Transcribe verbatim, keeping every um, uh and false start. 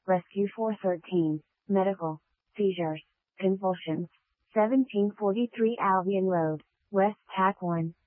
Rescue four thirteen, medical, seizures, convulsions. seventeen forty-three Albion Road, West Tack one.